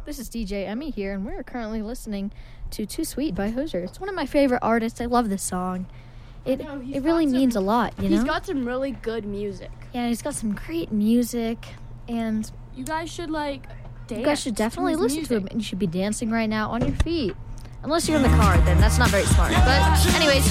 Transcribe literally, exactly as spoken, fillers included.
This is D J Emmy here, and we're currently listening to Too Sweet by Hozier. It's one of my favorite artists. I love this song. It know, it really some, means a lot, you know? He's got some really good music. Yeah, he's got some great music, and you guys should, like, dance. You guys should definitely to listen music. to him, and you should be dancing right now on your feet. Unless you're in the car, then that's not very smart. But anyways,